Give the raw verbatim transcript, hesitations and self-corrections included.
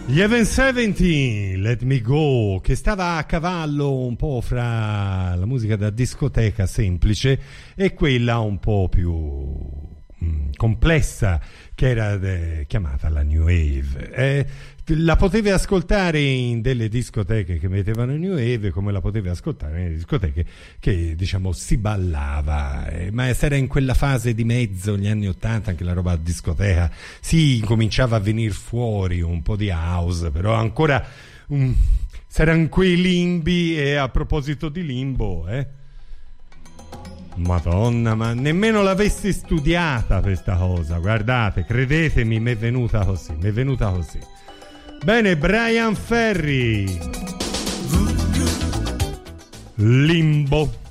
Gli Even Seventeen, Let Me Go, che stava a cavallo un po' fra la musica da discoteca semplice e quella un po' più mh, complessa, che era de, chiamata la New Wave. Eh, la potevi ascoltare in delle discoteche che mettevano New Wave, come la potevi ascoltare nelle discoteche che, diciamo, si ballava, eh, ma se era in quella fase di mezzo, gli anni ottanta, anche la roba a discoteca si cominciava a venire fuori un po' di house, però ancora um, c'erano quei limbi. E a proposito di limbo, eh Madonna, ma nemmeno l'avessi studiata questa cosa, guardate, credetemi, mi è venuta così, mi è venuta così. Bene, Brian Ferry, Limbo.